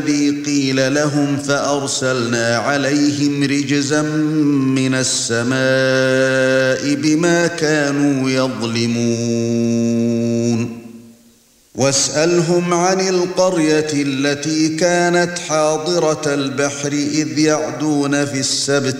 الذي قيل لهم فأرسلنا عليهم رجزا من السماء بما كانوا يظلمون واسألهم عن القرية التي كانت حاضرة البحر إذ يعدون في السبت